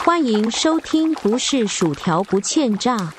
欢迎收听不是薯条不欠炸。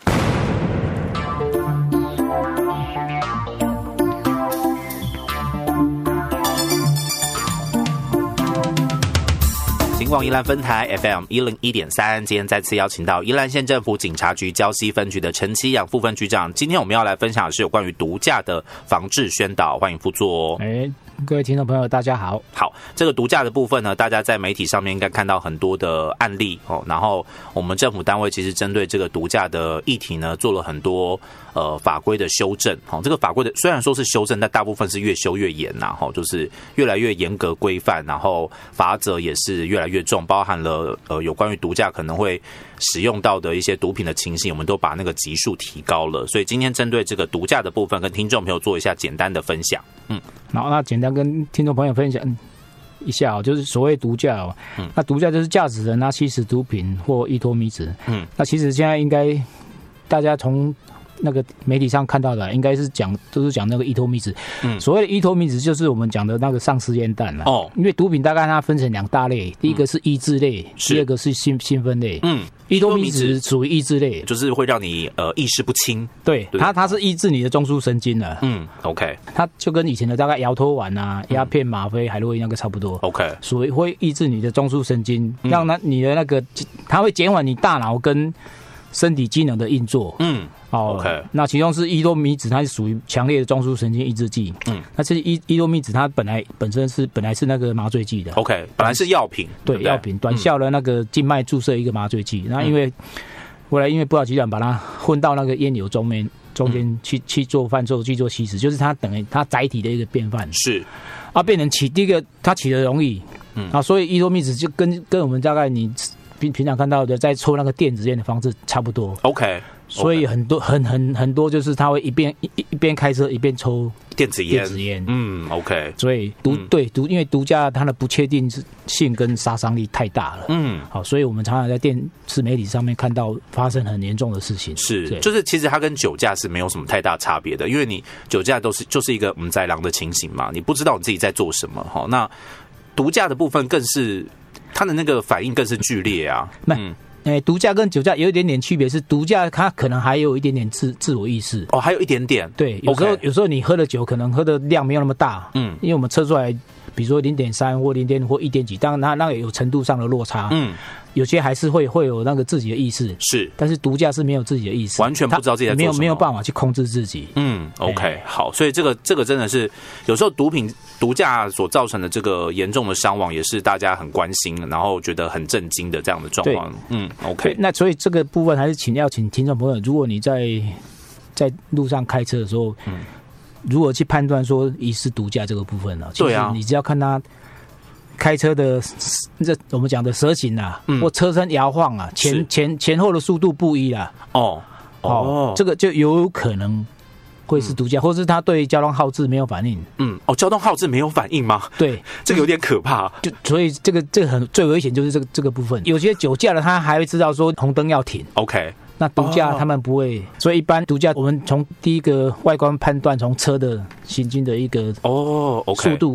警广宜兰分台 FM 101.3，今天再次邀请到宜兰县政府警察局礁溪分局的陈其阳副分局长。今天我们要来分享的是有关于毒驾的防治宣导，欢迎副座。 各位听众朋友，大家好。 好，这个毒驾的部分呢，大家在媒体上面应该看到很多的案例哦。然后我们政府单位其实针对这个毒驾的议题呢，做了很多法规的修正。哦，这个法规的虽然说是修正，但大部分是越修越严呐。哦，就是越来越严格规范，然后罚则也是越来越重，包含了有关于毒驾可能会使用到的一些毒品的情形，我们都把那个级数提高了。所以今天针对这个毒驾的部分，跟听众朋友做一下简单的分享。 好，那简单跟听众朋友分享一下哦，就是所谓毒驾哦，那毒驾就是驾驶人吸食毒品或依托迷子。那其实现在应该大家从那个媒体上看到的，应该是都是讲那个依托迷子。所谓的依托迷子就是我们讲的那个丧尸烟弹啦。哦，因为毒品大概它分成两大类，第一个是抑制类，第二个是兴奋类。依托迷子属于抑制类， 就是会让你意识不清。 对，它是抑制你的中枢神经的。 OK， 它就跟以前的大概摇头丸啊、鸦片、吗啡、海洛因那个差不多。 OK， 所以会抑制你的中枢神经，让你的那个它会减缓你大脑跟身体机能的运作。OK， 那其中是依托迷子，它是属于强烈的中枢神经抑制剂。那这依托迷子它本来是那个麻醉剂的。 OK， 本来是药品， 对，药品短效的那个静脉注射一个麻醉剂。那因为后来因为不法集团把它混到那个烟油中间去做贩售、去做吸食，就是它等于它载体的一个变换。 是变成第一个它起得容易。所以依托迷子就跟我们大概你平常看到的在抽那个电子烟的方式差不多。 OK， 所以很多就是他会一边开车一边抽电子烟。OK， 所以因为毒驾它的不确定性跟杀伤力太大了。好，所以我们常常在电视媒体上面看到发生很严重的事情。 就是其实它跟酒驾是没有什么太大差别的，因为你酒驾就是一个在狼的情形嘛，你不知道你自己在做什么。好，那毒驾的部分更是。它的那个反应更是剧烈啊！ 毒驾跟酒驾有一点点区别，是毒驾它可能还有一点点自我意识。还有一点点。对， 有时候你喝的酒可能喝的量没有那么大。因为我们测出来，比如说0.3或0.5或1.几，当然那个有程度上的落差。有些还是会有那个自己的意识。是，但是毒驾是没有自己的意识， 完全不知道自己在做什么， 没有办法去控制自己。 OK， 好，所以这个真的是有时候毒驾所造成的这个严重的伤亡，也是大家很关心，然后觉得很震惊的这样的状况。OK， 那所以这个部分还是要请听众朋友，如果你在路上开车的时候，如果去判断说疑似毒驾这个部分呢，其实你只要看他开车的我们讲的蛇形或车身摇晃前后的速度不一这个就有可能会是毒驾，或是他对交通号志没有反应。 交通号志没有反应吗？ 对， 这个有点可怕。 所以这个最危险就是这个部分。有些酒驾的他还会知道说红灯要停。 OK。 那毒驾他们不会，所以一般毒驾我们从第一个外观判断，从车的行经的一个速度